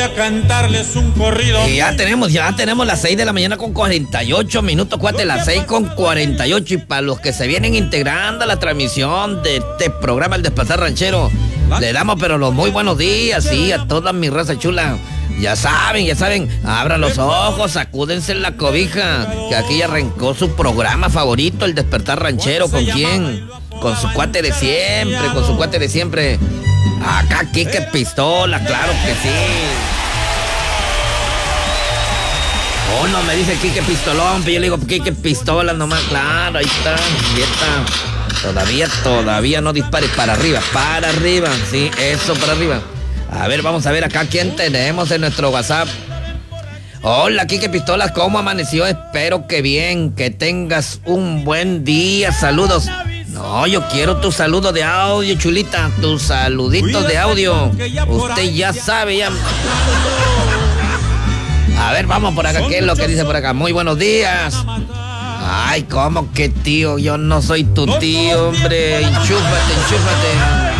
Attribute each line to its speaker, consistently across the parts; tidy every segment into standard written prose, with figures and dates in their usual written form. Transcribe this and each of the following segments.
Speaker 1: a cantarles un corrido.
Speaker 2: Y ya tenemos las 6 de la mañana con 48 minutos, cuate, las 6 con 48. Y para los que se vienen integrando a la transmisión de este programa El Despertar Ranchero, le damos pero los muy buenos días, sí, a toda mi raza chula. Ya saben, abran los ojos, sacúdense la cobija, que aquí ya arrancó su programa favorito, El Despertar Ranchero. ¿Con quién? Con su cuate de siempre, Acá Quique Pistola, claro que sí. Uno me dice Quique Pistolón, pero yo le digo Quique Pistola nomás, claro, ahí está, Todavía no dispare, para arriba, sí, eso, para arriba. A ver, vamos a ver acá quién tenemos en nuestro WhatsApp. Hola, Quique Pistolas, ¿cómo amaneció? Espero que bien, que tengas un buen día, saludos. No, yo quiero tu saludo de audio, chulita, tus saluditos de audio. Usted ya sabe, ya. A ver, vamos por acá, ¿qué es lo que dice por acá? Muy buenos días. Ay, ¿cómo que tío? Yo no soy tu tío, hombre. Enchúfate.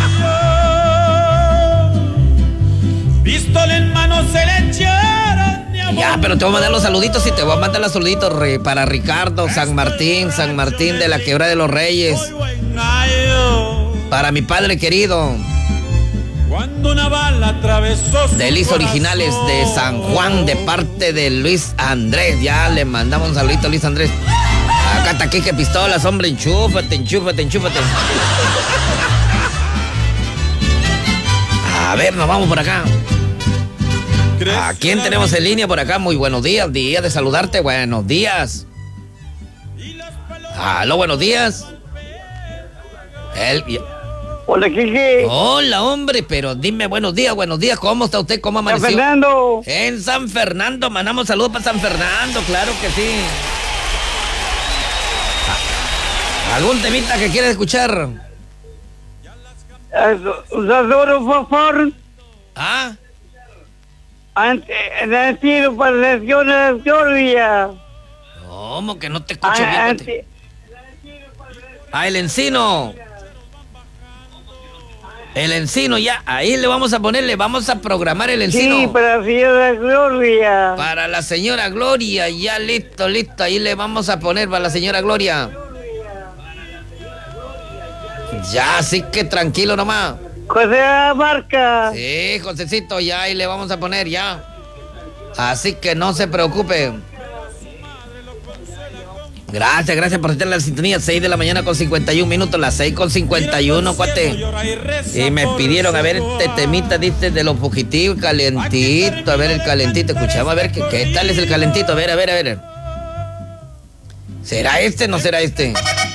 Speaker 1: Pistola en mano se le echaron.
Speaker 2: Ya, pero te voy a mandar los saluditos y te voy a mandar los saluditos para Ricardo, San Martín de la Quebrada de los Reyes. Para mi padre querido.
Speaker 1: Cuando una bala atravesó su
Speaker 2: Delis Originales de San Juan, de parte de Luis Andrés. Ya le mandamos un saludito a Luis Andrés. Acá está Quique Pistolas, hombre, enchúfate. A ver, nos vamos por acá. ¿A quién tenemos en línea por acá? Muy buenos días, día de saludarte, buenos días. Aló, buenos días.
Speaker 3: Hola, Quique.
Speaker 2: Hola, hombre, pero dime buenos días, ¿cómo está usted? ¿Cómo amaneció?
Speaker 3: San Fernando.
Speaker 2: En San Fernando, mandamos saludos para San Fernando, claro que sí. ¿Algún temita que quieras escuchar?
Speaker 3: Adoro, por favor.
Speaker 2: ¿Ah?
Speaker 3: Nacido para la señora Gloria.
Speaker 2: ¿Cómo que no te escucho bien? El Encino. El Encino, ya, ahí le vamos a programar el Encino.
Speaker 3: Sí, para la señora Gloria.
Speaker 2: Para la señora Gloria, ya listo, ahí le vamos a poner para la señora Gloria. Ya, así que tranquilo nomás.
Speaker 3: José Abarca.
Speaker 2: Sí, Josecito, ya ahí le vamos a poner, ya. Así que no se preocupe. Gracias por estar en la sintonía. 6 de la mañana con 51 minutos, las 6 con 51, cuate. Y me pidieron, a ver, este temita, dice, de los fugitivos, calentito. A ver, el calentito, escuchamos, a ver, ¿qué tal es el calentito? A ver. ¿Será este o no será este?